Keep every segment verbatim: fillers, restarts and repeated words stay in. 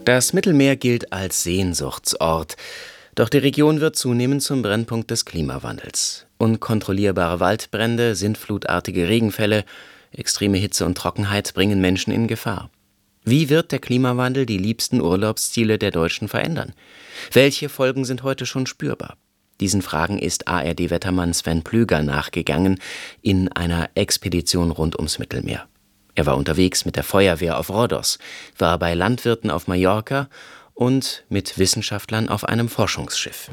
Das Mittelmeer gilt als Sehnsuchtsort. Doch die Region wird zunehmend zum Brennpunkt des Klimawandels. Unkontrollierbare Waldbrände, sintflutartige Regenfälle, extreme Hitze und Trockenheit bringen Menschen in Gefahr. Wie wird der Klimawandel die liebsten Urlaubsziele der Deutschen verändern? Welche Folgen sind heute schon spürbar? Diesen Fragen ist A R D-Wettermann Sven Plöger nachgegangen in einer Expedition rund ums Mittelmeer. Er war unterwegs mit der Feuerwehr auf Rhodos, war bei Landwirten auf Mallorca und mit Wissenschaftlern auf einem Forschungsschiff.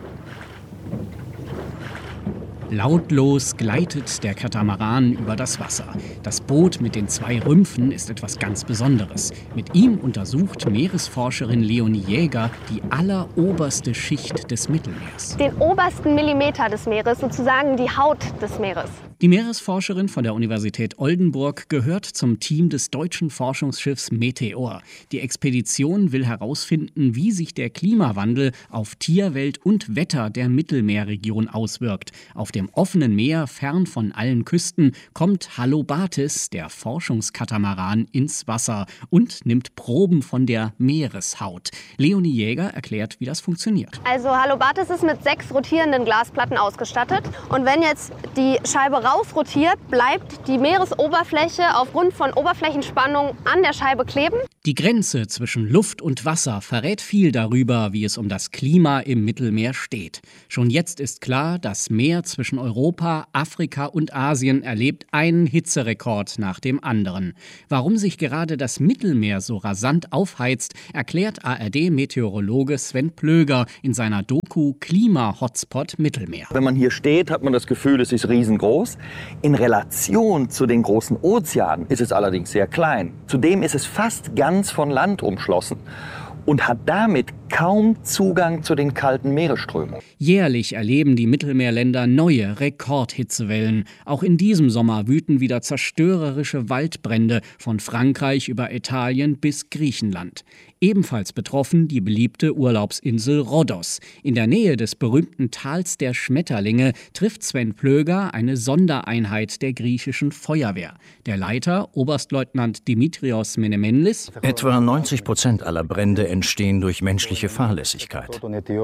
Lautlos gleitet der Katamaran über das Wasser. Das Boot mit den zwei Rümpfen ist etwas ganz Besonderes. Mit ihm untersucht Meeresforscherin Leonie Jäger die alleroberste Schicht des Mittelmeers. Den obersten Millimeter des Meeres, sozusagen die Haut des Meeres. Die Meeresforscherin von der Universität Oldenburg gehört zum Team des deutschen Forschungsschiffs Meteor. Die Expedition will herausfinden, wie sich der Klimawandel auf Tierwelt und Wetter der Mittelmeerregion auswirkt. Auf dem offenen Meer, fern von allen Küsten, kommt Halobatis, der Forschungskatamaran, ins Wasser und nimmt Proben von der Meereshaut. Leonie Jäger erklärt, wie das funktioniert. Also Halobatis ist mit sechs rotierenden Glasplatten ausgestattet. Und wenn jetzt die Scheibe raufrotiert, bleibt die Meeresoberfläche aufgrund von Oberflächenspannung an der Scheibe kleben. Die Grenze zwischen Luft und Wasser verrät viel darüber, wie es um das Klima im Mittelmeer steht. Schon jetzt ist klar, das Meer zwischen Europa, Afrika und Asien erlebt einen Hitzerekord nach dem anderen. Warum sich gerade das Mittelmeer so rasant aufheizt, erklärt A R D-Meteorologe Sven Plöger in seiner Doku Klima-Hotspot Mittelmeer. Wenn man hier steht, hat man das Gefühl, es ist riesengroß. In Relation zu den großen Ozeanen ist es allerdings sehr klein. Zudem ist es fast ganz von Land umschlossen und hat damit kaum Zugang zu den kalten Meeresströmungen. Jährlich erleben die Mittelmeerländer neue Rekordhitzewellen. Auch in diesem Sommer wüten wieder zerstörerische Waldbrände von Frankreich über Italien bis Griechenland. Ebenfalls betroffen die beliebte Urlaubsinsel Rhodos. In der Nähe des berühmten Tals der Schmetterlinge trifft Sven Plöger eine Sondereinheit der griechischen Feuerwehr. Der Leiter, Oberstleutnant Dimitrios Menemenlis: Etwa neunzig Prozent aller Brände entstehen durch menschliche Fahrlässigkeit.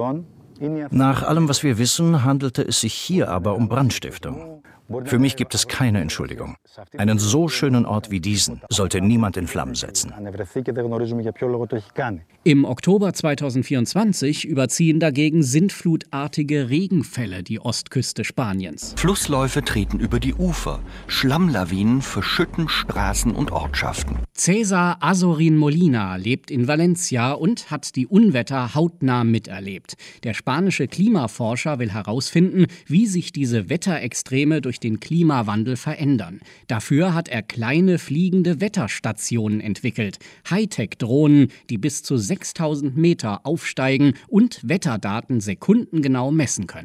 Nach allem, was wir wissen, handelte es sich hier aber um Brandstiftung. Für mich gibt es keine Entschuldigung. Einen so schönen Ort wie diesen sollte niemand in Flammen setzen. Im Oktober zweitausendvierundzwanzig überziehen dagegen sintflutartige Regenfälle die Ostküste Spaniens. Flussläufe treten über die Ufer, Schlammlawinen verschütten Straßen und Ortschaften. César Azorín Molina lebt in Valencia und hat die Unwetter hautnah miterlebt. Der spanische Klimaforscher will herausfinden, wie sich diese Wetterextreme durch den Klimawandel verändern. Dafür hat er kleine fliegende Wetterstationen entwickelt. Hightech-Drohnen, die bis zu sechstausend Meter aufsteigen und Wetterdaten sekundengenau messen können.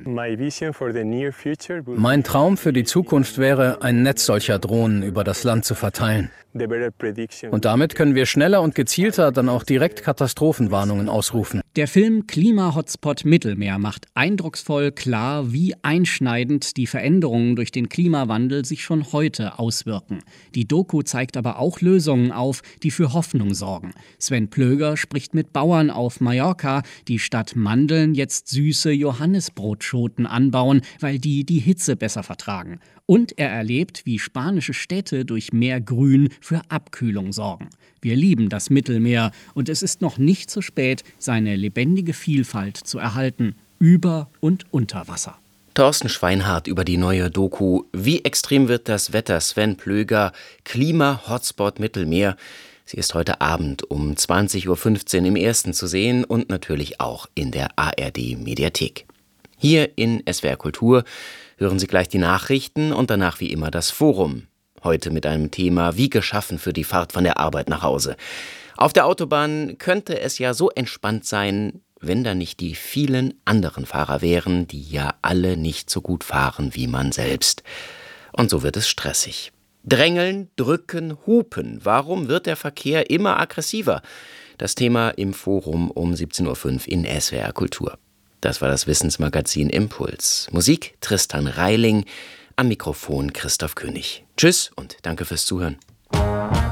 Mein Traum für die Zukunft wäre, ein Netz solcher Drohnen über das Land zu verteilen. Und damit können wir schneller und gezielter dann auch direkt Katastrophenwarnungen ausrufen. Der Film Klima-Hotspot Mittelmeer macht eindrucksvoll klar, wie einschneidend die Veränderungen durch den Klimawandel sich schon heute auswirken. Die Doku zeigt aber auch Lösungen auf, die für Hoffnung sorgen. Sven Plöger spricht mit Bauern auf Mallorca, die statt Mandeln jetzt süße Johannisbrotschoten anbauen, weil die die Hitze besser vertragen. Und er erlebt, wie spanische Städte durch mehr Grün für Abkühlung sorgen. Wir lieben das Mittelmeer und es ist noch nicht zu spät, seine lebendige Vielfalt zu erhalten, über und unter Wasser. Thorsten Schweinhardt über die neue Doku Wie extrem wird das Wetter? Sven Plöger, Klima-Hotspot Mittelmeer. Sie ist heute Abend um zwanzig Uhr fünfzehn im Ersten zu sehen und natürlich auch in der A R D-Mediathek. Hier in S W R Kultur hören Sie gleich die Nachrichten und danach wie immer das Forum. Heute mit einem Thema wie geschaffen für die Fahrt von der Arbeit nach Hause. Auf der Autobahn könnte es ja so entspannt sein, wenn da nicht die vielen anderen Fahrer wären, die ja alle nicht so gut fahren wie man selbst. Und so wird es stressig. Drängeln, drücken, hupen. Warum wird der Verkehr immer aggressiver? Das Thema im Forum um siebzehn Uhr fünf in S W R Kultur. Das war das Wissensmagazin Impuls. Musik Tristan Reiling, am Mikrofon Christoph König. Tschüss und danke fürs Zuhören.